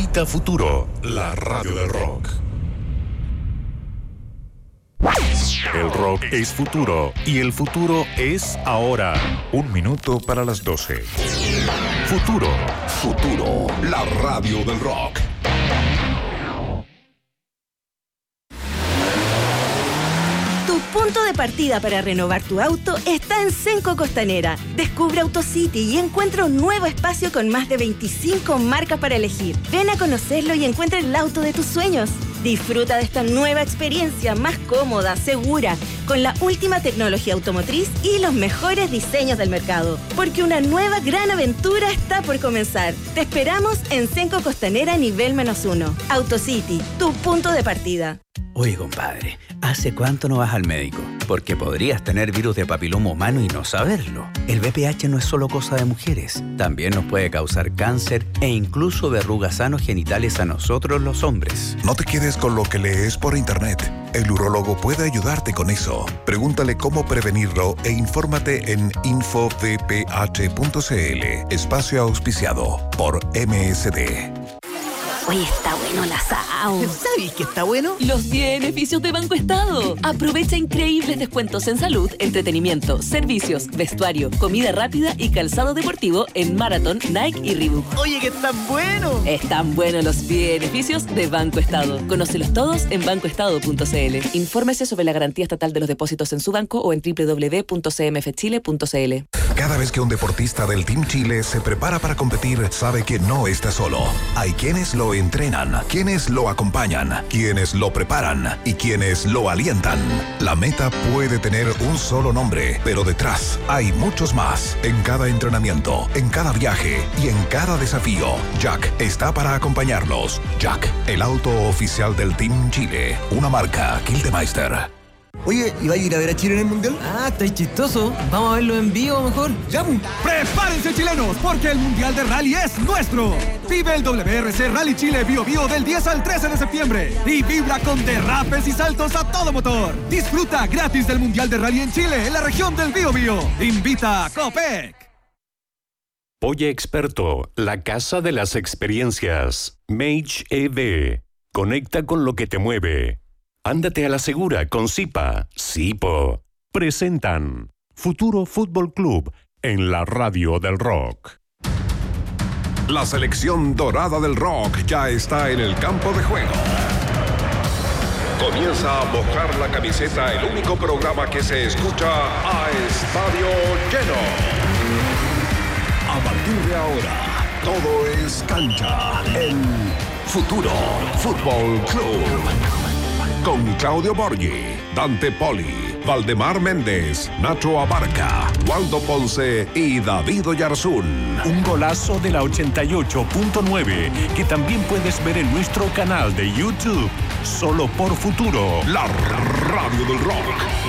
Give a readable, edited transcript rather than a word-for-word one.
Grita Futuro, la radio del rock. El rock es futuro y el futuro es ahora. 1 minuto para las 12. Futuro. Futuro, la radio del rock. Tu punto de partida para renovar tu auto está en Cenco Costanera. Descubre AutoCity y encuentra un nuevo espacio con más de 25 marcas para elegir. Ven a conocerlo y encuentra el auto de tus sueños. Disfruta de esta nueva experiencia más cómoda, segura, con la última tecnología automotriz y los mejores diseños del mercado. Porque una nueva gran aventura está por comenzar. Te esperamos en Cenco Costanera nivel -1. AutoCity, tu punto de partida. Oye, compadre, ¿hace cuánto no vas al médico? Porque podrías tener virus de papiloma humano y no saberlo. El VPH no es solo cosa de mujeres. También nos puede causar cáncer e incluso verrugas anogenitales a nosotros los hombres. No te quedes con lo que lees por internet. El urólogo puede ayudarte con eso. Pregúntale cómo prevenirlo e infórmate en infovph.cl. Espacio auspiciado por MSD. Oye, está bueno el asado. ¿Sabes qué está bueno? Los beneficios de Banco Estado. Aprovecha increíbles descuentos en salud, entretenimiento, servicios, vestuario, comida rápida y calzado deportivo en Marathon, Nike y Reebok. Oye, que están buenos. Están buenos los beneficios de Banco Estado. Conócelos todos en bancoestado.cl. Infórmese sobre la garantía estatal de los depósitos en su banco o en www.cmfchile.cl. Cada vez que un deportista del Team Chile se prepara para competir, sabe que no está solo. Hay quienes lo entrenan, quienes lo acompañan, quienes lo preparan y quienes lo alientan. La meta puede tener un solo nombre, pero detrás hay muchos más. En cada entrenamiento, en cada viaje y en cada desafío, Jack está para acompañarlos. Jack, el auto oficial del Team Chile, una marca Gildemeister. Oye, ¿y va a ir a ver a Chile en el Mundial? Ah, estáis chistoso. Vamos a verlo en vivo mejor. ¡Ya! ¡Prepárense, chilenos! Porque el Mundial de Rally es nuestro. Vive el WRC Rally Chile Bio Bio del 10 al 13 de septiembre. Y vibra con derrapes y saltos a todo motor. Disfruta gratis del Mundial de Rally en Chile, en la región del Bio Bio. Invita a Copec. Oye Experto, la casa de las experiencias. Mage EV. Conecta con lo que te mueve. Ándate a la segura con Sipa. Sipo. Presentan Futuro Fútbol Club en la radio del rock. La selección dorada del rock ya está en el campo de juego. Comienza a mojar la camiseta, el único programa que se escucha a estadio lleno. A partir de ahora, todo es cancha en Futuro Fútbol Club. Con Claudio Borghi, Dante Poli, Valdemar Méndez, Nacho Abarca, Waldo Ponce y David Oyarzún. Un golazo de la 88.9 que también puedes ver en nuestro canal de YouTube. Solo por Futuro, la radio del rock.